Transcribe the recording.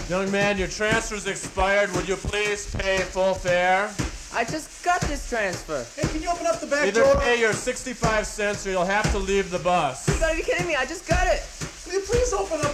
Young man, your transfer's expired. Would you please pay full fare? I just got this transfer. Hey, can you open up the back Either door? pay your 65 cents or you'll have to leave the bus. You gotta be kidding me. I just got it. Will you please open up